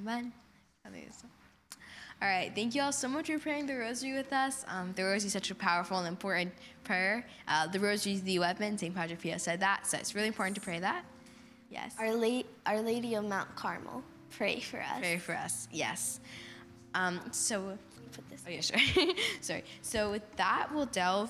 Amen. Amazing. All right, thank you all so much for praying the rosary with us. The rosary is such a powerful and important prayer. The rosary is the weapon. St. Padre Pio said that, so it's really important to pray that. Yes. Our Lady of Mount Carmel, pray for us. Pray for us, yes. So, Put this. oh yeah, sure. Sorry. So with that, we'll delve